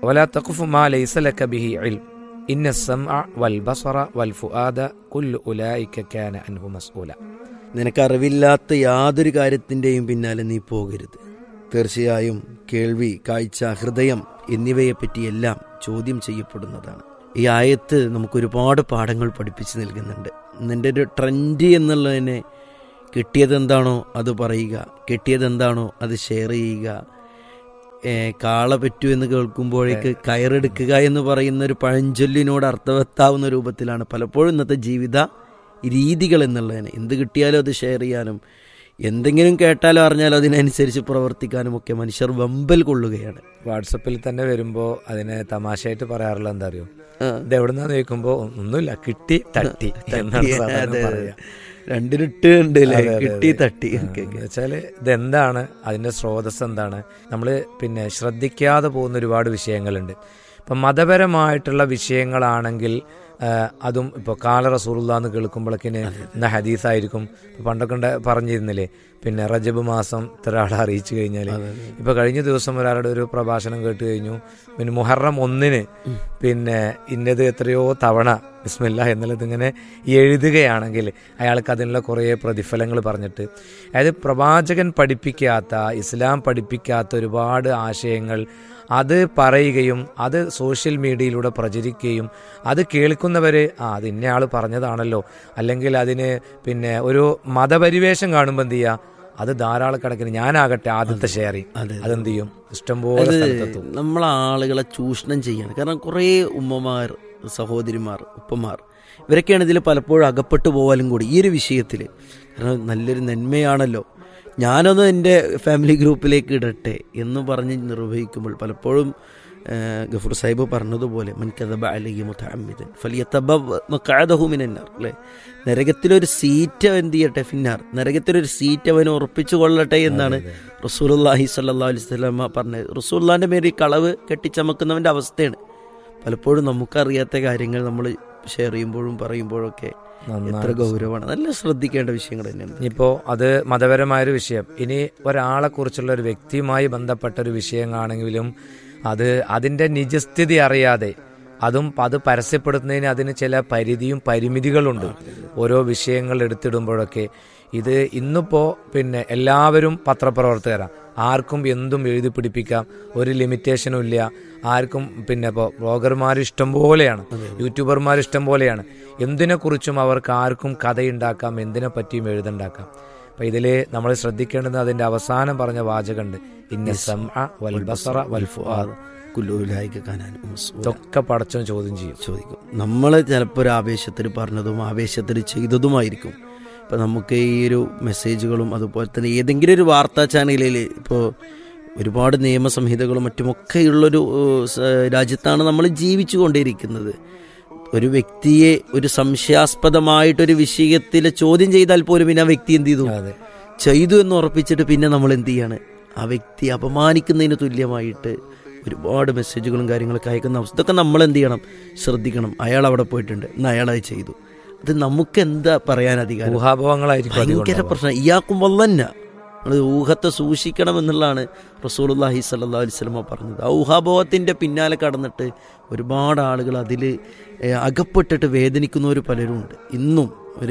വലാ തഖ്ഫു മാ ലൈസ ലക ബിഹി ഇൽം ഇന്ന സമഅ വൽ ബസറ വൽ ഫുആദ കുല്ലു ഉലൈക കാന അൻഹു മസ്ഊല. നിനക്കറിവില്ലാത്ത യാതൊരു കാര്യത്തിൻ്റെയും പിന്നാലെ നീ പോകരുത്. തീർച്ചയായും കേൾവി, കാഴ്ച, ഹൃദയം എന്നിവയെപ്പറ്റിയെല്ലാം ചോദ്യം ചെയ്യപ്പെടുന്നതാണ്. ഈ ആയത്ത് നമുക്കൊരുപാട് പാഠങ്ങൾ പഠിപ്പിച്ച് നൽകുന്നുണ്ട്. നിൻ്റെ ഒരു ട്രെൻഡ് എന്നുള്ളതിനെ കിട്ടിയതെന്താണോ അത് പറയുക, കിട്ടിയതെന്താണോ അത് ഷെയർ ചെയ്യുക. കാള പറ്റൂ എന്ന് കേൾക്കുമ്പോഴേക്ക് കയറെടുക്കുക എന്ന് പറയുന്ന ഒരു പഴഞ്ചൊല്ലിനോട് അർത്ഥവത്താവുന്ന രൂപത്തിലാണ് പലപ്പോഴും ഇന്നത്തെ ജീവിത രീതികൾ എന്നുള്ളതിന്. എന്ത് കിട്ടിയാലും അത് ഷെയർ ചെയ്യാനും എന്തെങ്കിലും കേട്ടാലോ അറിഞ്ഞാലോ അതിനനുസരിച്ച് പ്രവർത്തിക്കാനും ഒക്കെ മനുഷ്യർ വമ്പൽ കൊള്ളുകയാണ്. വാട്സപ്പിൽ തന്നെ വരുമ്പോൾ അതിനെ തമാശയായിട്ട് പറയാറുള്ള എന്താ അറിയോ, ഇത് എവിടുന്നാന്ന് ചോദിക്കുമ്പോൾ ഒന്നുമില്ല, കിട്ടി തട്ടി എന്നാണ്. രണ്ടിനിട്ട് ഉണ്ട്, കിട്ടി തട്ടി. വെച്ചാല് ഇതെന്താണ്, അതിന്റെ സ്രോതസ് എന്താണ്, നമ്മള് പിന്നെ ശ്രദ്ധിക്കാതെ പോകുന്ന ഒരുപാട് വിഷയങ്ങളുണ്ട്. ഇപ്പം മതപരമായിട്ടുള്ള വിഷയങ്ങളാണെങ്കിൽ അതും ഇപ്പോൾ കാല റസൂലുള്ളാഹി എന്ന് കേൾക്കുമ്പോഴേക്കിന് ഇന്ന ഹദീസായിരിക്കും. ഇപ്പം പണ്ടൊക്കെ പറഞ്ഞിരുന്നില്ലേ, പിന്നെ റജബ് മാസം ഇത്ര ആളെ അറിയിച്ചു കഴിഞ്ഞാൽ, ഇപ്പം കഴിഞ്ഞ ദിവസം ഒരാളുടെ ഒരു പ്രഭാഷണം കേട്ട് കഴിഞ്ഞു, പിന്നെ മുഹറം 1 പിന്നെ ഇന്നത് എത്രയോ തവണ ബിസ്മില്ലാ എന്നുള്ളത് ഇങ്ങനെ എഴുതുകയാണെങ്കിൽ അയാൾക്ക് അതിനുള്ള കുറേ പ്രതിഫലങ്ങൾ പറഞ്ഞിട്ട്, അതായത് പ്രവാചകൻ പഠിപ്പിക്കാത്ത, ഇസ്ലാം പഠിപ്പിക്കാത്ത ഒരുപാട് ആശയങ്ങൾ അത് പറയുകയും അത് സോഷ്യൽ മീഡിയയിലൂടെ പ്രചരിക്കുകയും അത് കേൾക്കുന്നവർ അത് ഇന്നയാൾ പറഞ്ഞതാണല്ലോ, അല്ലെങ്കിൽ അതിന് പിന്നെ ഒരു മതപരിവേഷം കാണുമ്പോൾ എന്ത് ചെയ്യുക, അത് ധാരാളക്കണക്കിന് ഞാനാകട്ടെ ആദ്യത്തെ ഷെയറിങ് അതെന്ത് ചെയ്യും, ഇഷ്ടംപോലെ നമ്മൾ ആളുകളെ ചൂഷണം ചെയ്യാണ്. കാരണം കുറേ ഉമ്മമാർ, സഹോദരിമാർ, ഉപ്പമാർ ഇവരൊക്കെയാണ് ഇതിൽ പലപ്പോഴും അകപ്പെട്ടു പോകാനും കൂടി ഈ ഒരു വിഷയത്തിൽ. കാരണം നല്ലൊരു നന്മയാണല്ലോ, ഞാനൊന്ന് എൻ്റെ ഫാമിലി ഗ്രൂപ്പിലേക്ക് ഇടട്ടെ എന്ന് പറഞ്ഞ് നിർവഹിക്കുമ്പോൾ പലപ്പോഴും ഗഫൂർ സാഹിബ് പറഞ്ഞതുപോലെ മൻ കദബ അലൈഹി മുതഅമ്മിദൻ ഫലിയതബവ്വ മഖഅദഹു മിനന്നാർ, അല്ലേ? നരകത്തിലൊരു സീറ്റ് എന്ത് ചെയ്യട്ടെ, ഫിന്നാർ, നരകത്തിലൊരു സീറ്റ് അവൻ ഉറപ്പിച്ചു കൊള്ളട്ടെ എന്നാണ് റസൂലുള്ളാഹി സ്വല്ലല്ലാഹു അലൈഹി വസല്ലം പറഞ്ഞത്. റസൂലുള്ളാഹിന്റെ മേൽ കളവ് കെട്ടിച്ചമക്കുന്നവൻ്റെ അവസ്ഥയാണ്. പലപ്പോഴും നമുക്കറിയാത്ത കാര്യങ്ങൾ നമ്മൾ ഷെയർ ചെയ്യുമ്പോഴും പറയുമ്പോഴൊക്കെ എത്ര ഗൗരവമാണ്. നല്ല ശ്രദ്ധിക്കേണ്ട വിഷയങ്ങൾ തന്നെയാണ്. ഇപ്പോൾ അത് മതപരമായൊരു വിഷയം, ഇനി ഒരാളെ കുറിച്ചുള്ള ഒരു വ്യക്തിയുമായി ബന്ധപ്പെട്ട ഒരു വിഷയമാണെങ്കിലും അത് അതിൻ്റെ നിജസ്ഥിതി അറിയാതെ അത് പരസ്യപ്പെടുത്തുന്നതിന് അതിന് ചില പരിധിയും പരിമിതികളുണ്ട്. ഓരോ വിഷയങ്ങൾ എടുത്തിടുമ്പോഴൊക്കെ ഇത് ഇന്നിപ്പോൾ പിന്നെ എല്ലാവരും പത്രപ്രവർത്തകരാണ്, ആർക്കും എന്തും എഴുതി പിടിപ്പിക്കാം, ഒരു ലിമിറ്റേഷനും ഇല്ല ആർക്കും. പിന്നെ ഇപ്പോൾ ബ്ലോഗർമാർ ഇഷ്ടം പോലെയാണ്, യൂട്യൂബർമാർ ഇഷ്ടം പോലെയാണ്. എന്തിനെക്കുറിച്ചും അവർക്ക് ആർക്കും കഥയുണ്ടാക്കാം, എന്തിനെ പറ്റിയും എഴുതുണ്ടാക്കാം. അപ്പം ഇതിൽ നമ്മൾ ശ്രദ്ധിക്കേണ്ടത് അതിൻ്റെ അവസാനം പറഞ്ഞ വാചകമുണ്ട്, ഇന്ന സമഅ വൽ ബസറ വൽ ഫുആദ് കുല്ലു ഉലൈക കാന അൻഹു മസ്ഊല. ഇതൊക്കെ പടച്ചവൻ ചോദിക്കും. നമ്മൾ ചിലപ്പോൾ ഒരു ആവേശത്തിൽ പറഞ്ഞതും ആവേശത്തിൽ ചെയ്തതുമായിരിക്കും. ഇപ്പം നമുക്ക് ഈ ഒരു മെസ്സേജുകളും അതുപോലെ തന്നെ ഏതെങ്കിലും ഒരു വാർത്താ ചാനലിൽ ഇപ്പോൾ ഒരുപാട് നിയമസംഹിതകളും മറ്റുമൊക്കെയുള്ളൊരു രാജ്യത്താണ് നമ്മൾ ജീവിച്ചു കൊണ്ടിരിക്കുന്നത്. ഒരു വ്യക്തിയെ ഒരു സംശയാസ്പദമായിട്ടൊരു വിഷയത്തിൽ ചോദ്യം ചെയ്താൽ പോലും പിന്നെ ആ വ്യക്തി എന്ത് ചെയ്തു എന്ന് ഉറപ്പിച്ചിട്ട് പിന്നെ നമ്മൾ എന്ത് ചെയ്യാണ്, ആ വ്യക്തി അപമാനിക്കുന്നതിന് തുല്യമായിട്ട് ഒരുപാട് മെസ്സേജുകളും കാര്യങ്ങളൊക്കെ അയക്കുന്ന അവസ്ഥ. ഇതൊക്കെ നമ്മൾ എന്ത് ചെയ്യണം, ശ്രദ്ധിക്കണം. അയാൾ അവിടെ പോയിട്ടുണ്ട്, ഇന്ന് അയാളത് ചെയ്തു, അത് നമുക്ക് എന്താ പറയാൻ അധികാരം? ഊഹാഭവങ്ങളായിരിക്കും ഭയങ്കര പ്രശ്നം. ഇയാക്കും വല്ലന്ന നമ്മൾ ഊഹത്തെ സൂക്ഷിക്കണം എന്നുള്ളതാണ് റസൂലുള്ളാഹി സ്വല്ലല്ലാഹു അലൈഹി വസല്ലം പറഞ്ഞത്. ആ ഊഹാഭവത്തിൻ്റെ പിന്നാലെ കടന്നിട്ട് ഒരുപാട് ആളുകൾ അതിൽ അകപ്പെട്ടിട്ട് വേദനിക്കുന്നവർ പലരും ഉണ്ട്. ഇന്നും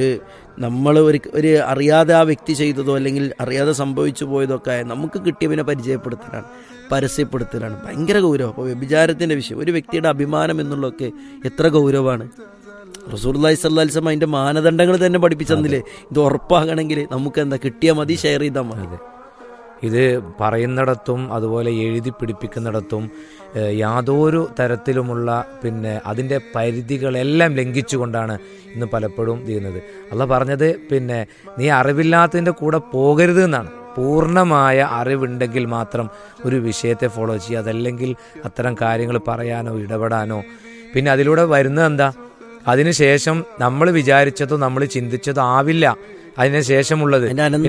നമ്മൾ ഒരു അറിയാതെ ആ വ്യക്തി ചെയ്തതോ അല്ലെങ്കിൽ അറിയാതെ സംഭവിച്ചു പോയതൊക്കെ നമുക്ക് കിട്ടിയവനെ പരിചയപ്പെടുത്തലാണ്, പരസ്യപ്പെടുത്തലാണ്. ഭയങ്കര ഗൗരവം. അപ്പോൾ വ്യഭിചാരത്തിൻ്റെ വിഷയം, ഒരു വ്യക്തിയുടെ അഭിമാനം എന്നുള്ളതൊക്കെ എത്ര ഗൗരവമാണ്. റസൂലുള്ളാഹി സ്വല്ലല്ലാഹു അലൈഹി വസല്ലം അതിൻ്റെ മാനദണ്ഡങ്ങൾ തന്നെ പഠിപ്പിച്ചെന്നില്ലേ, ഇത് ഉറപ്പാകണമെങ്കിൽ നമുക്ക് എന്താ കിട്ടിയാൽ മതി, ഷെയർ ചെയ്താൽ മതി. ഇത് പറയുന്നിടത്തും അതുപോലെ എഴുതി പിടിപ്പിക്കുന്നിടത്തും യാതൊരു തരത്തിലുമുള്ള പിന്നെ അതിൻ്റെ പരിധികളെല്ലാം ലംഘിച്ചുകൊണ്ടാണ് ഇന്ന് പലപ്പോഴും ചെയ്യുന്നത്. അള്ളാഹ് പറഞ്ഞത് പിന്നെ നീ അറിവില്ലാത്തതിൻ്റെ കൂടെ പോകരുത് എന്നാണ്. പൂർണ്ണമായ അറിവുണ്ടെങ്കിൽ മാത്രം ഒരു വിഷയത്തെ ഫോളോ ചെയ്യുക, അതല്ലെങ്കിൽ അത്തരം കാര്യങ്ങൾ പറയാനോ ഇടപെടാനോ. പിന്നെ അതിലൂടെ വരുന്നത് എന്താ, അതിനുശേഷം നമ്മൾ വിചാരിച്ചതോ നമ്മൾ ചിന്തിച്ചതോ ആവില്ല അതിനുശേഷമുള്ളത്,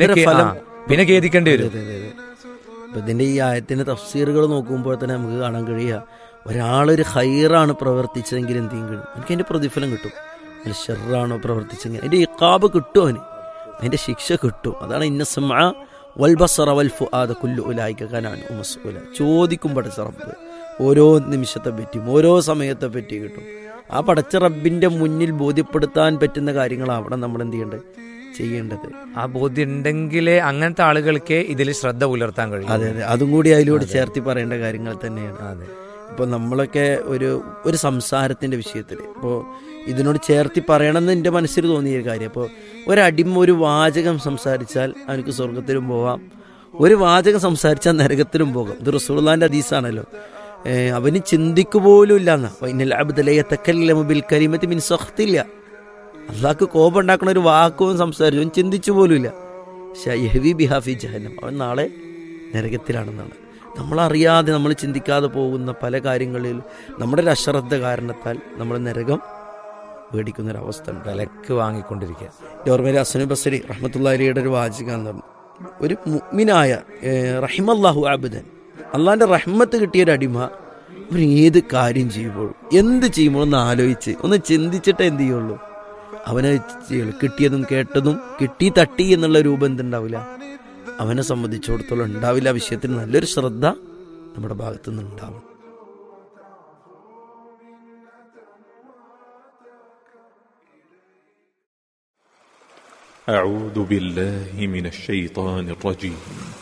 പിന്നെ ഖേദിക്കേണ്ടി വരും. ഇതിൻ്റെ ഈ ആയത്തിൻ്റെ തഫ്സീറുകൾ നോക്കുമ്പോൾ തന്നെ നമുക്ക് കാണാൻ കഴിയുക, ഒരാളൊരു ഹൈറാണ് പ്രവർത്തിച്ചതെങ്കിൽ എന്തെങ്കിലും കഴിയും, എനിക്ക് അതിൻ്റെ പ്രതിഫലം കിട്ടും. അതിൽ ഷെറാണോ പ്രവർത്തിച്ചെങ്കിൽ അതിൻ്റെ ഇഖാബ് കിട്ടും, അതിൻ്റെ ശിക്ഷ കിട്ടും. അതാണ് ഇന്ന സമഅ വൽ ബസറ വൽ ഫുആദ കുല്ലു ഉലൈക കാന അൻഹു മസ്ഊല. ചോദിക്കും പടച്ച റബ്ബ്, ഓരോ നിമിഷത്തെ പറ്റിയും ഓരോ സമയത്തെ പറ്റി കിട്ടും. ആ പടച്ച റബ്ബിന്റെ മുന്നിൽ ബോധ്യപ്പെടുത്താൻ പറ്റുന്ന കാര്യങ്ങളാവണം നമ്മൾ എന്ത് ചെയ്യേണ്ടത്. ആ ബോധ്യം ഉണ്ടെങ്കിലേ അങ്ങനത്തെ ആളുകൾക്ക് ഇതിൽ ശ്രദ്ധ പുലർത്താൻ കഴിയും. അതെ അതെ, അതും കൂടി അതിലൂടെ ചേർത്തി പറയേണ്ട കാര്യങ്ങൾ തന്നെയാണ്. അതെ, ഇപ്പോൾ നമ്മളൊക്കെ ഒരു സംസാരത്തിൻ്റെ വിഷയത്തിൽ ഇപ്പോൾ ഇതിനോട് ചേർത്തി പറയണമെന്ന് എൻ്റെ മനസ്സിൽ തോന്നിയ ഒരു കാര്യം. അപ്പോൾ ഒരടിമ ഒരു വാചകം സംസാരിച്ചാൽ അവനക്ക് സ്വർഗത്തിലും പോവാം, ഒരു വാചകം സംസാരിച്ചാൽ നരകത്തിലും പോകാം. ഇത് റസൂലുള്ളാഹിന്റെ ഹദീസാണല്ലോ. അവന് ചിന്തിക്കുപോലും ഇല്ല എന്നാ. അള്ളാഹ്ക്ക് കോപം ഉണ്ടാക്കുന്ന ഒരു വാക്കും സംസാരിച്ചു അവൻ ചിന്തിച്ചു പോലും ഇല്ല. ബിഹാഫി ജഹന്നം, അവൻ നാളെ നരകത്തിലാണെന്നാണ്. നമ്മളറിയാതെ നമ്മൾ ചിന്തിക്കാതെ പോകുന്ന പല കാര്യങ്ങളിൽ നമ്മുടെ ഒരു അശ്രദ്ധ കാരണത്താൽ നമ്മൾ നരകം പേടിക്കുന്നൊരവസ്ഥ ഉണ്ട്. വിലക്ക് വാങ്ങിക്കൊണ്ടിരിക്കുക. ഓർമ്മയിൽ ഹസൻ ബസ്രി റഹ്മത്തുള്ളാഹി അലൈഹിയുടെ ഒരു വാചകം എന്ന് പറഞ്ഞു, ഒരു മുഅ്മിനായ റഹിമല്ലാഹു അബ്ദൻ, അള്ളാഹിന്റെ റഹ്മത്ത് കിട്ടിയൊരു അടിമ അവൻ ഏത് കാര്യം ചെയ്യുമ്പോഴും എന്ത് ചെയ്യുമ്പോഴും ഒന്ന് ആലോചിച്ച് ഒന്ന് ചിന്തിച്ചിട്ടേ എന്ത് ചെയ്യുള്ളൂ അവനെ ചെയ്യുള്ളൂ. കിട്ടിയതും കേട്ടതും കിട്ടി തട്ടി എന്നുള്ള രൂപം എന്തുണ്ടാവില്ല അവനെ സംബന്ധിച്ചിടത്തോളം ഉണ്ടാവില്ല. ആ വിഷയത്തിൽ നല്ലൊരു ശ്രദ്ധ നമ്മുടെ ഭാഗത്തു നിന്ന് ഉണ്ടാവണം. أعوذ بالله من الشيطان الرجيم